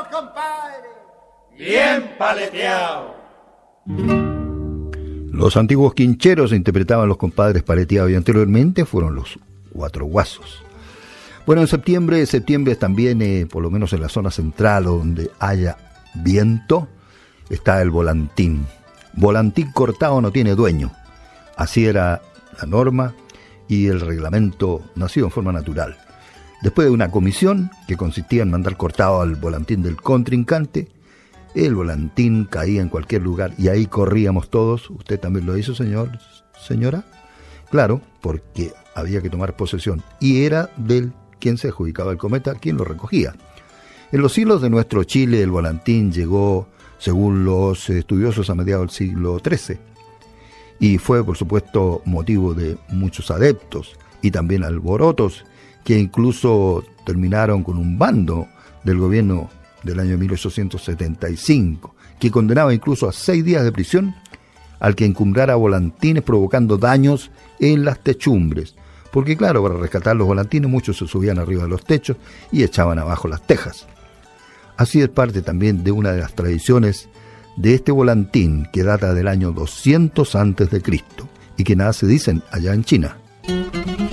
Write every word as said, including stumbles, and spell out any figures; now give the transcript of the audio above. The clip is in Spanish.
compadre! ¡Bien paleteado! Los antiguos quincheros interpretaban los compadres paleteados y anteriormente fueron los cuatro guasos. Bueno, en septiembre, septiembre también, eh, por lo menos en la zona central donde haya viento, está el volantín. Volantín cortado no tiene dueño. Así era la norma y el reglamento nacido en forma natural. Después de una comisión que consistía en mandar cortado al volantín del contrincante, el volantín caía en cualquier lugar y ahí corríamos todos. ¿Usted también lo hizo, señor, señora? Claro, porque había que tomar posesión y era del quien se adjudicaba el cometa quien lo recogía. En los siglos de nuestro Chile el volantín llegó, según los estudiosos, a mediados del siglo trece y fue, por supuesto, motivo de muchos adeptos y también alborotos que incluso terminaron con un bando del gobierno del año mil ochocientos setenta y cinco, que condenaba incluso a seis días de prisión al que encumbrara volantines provocando daños en las techumbres. Porque claro, para rescatar los volantines muchos se subían arriba de los techos y echaban abajo las tejas. Así es parte también de una de las tradiciones de este volantín que data del año doscientos antes de Cristo y que nace, dicen, allá en China.